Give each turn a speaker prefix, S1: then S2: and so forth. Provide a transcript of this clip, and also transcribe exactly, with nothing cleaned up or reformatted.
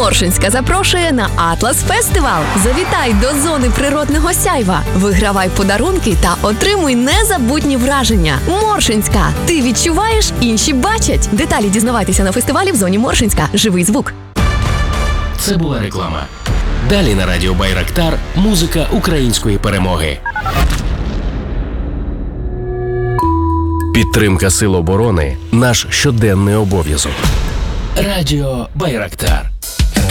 S1: Моршинська запрошує на Атлас Фестивал. Завітай до зони природного сяйва, вигравай подарунки та отримуй незабутні враження. Моршинська. Ти відчуваєш, інші бачать. Деталі дізнавайтеся на фестивалі в зоні Моршинська. Живий звук.
S2: Це була реклама. Далі на радіо Байрактар музика української перемоги. Підтримка сил оборони – наш щоденний обов'язок. Радіо Байрактар.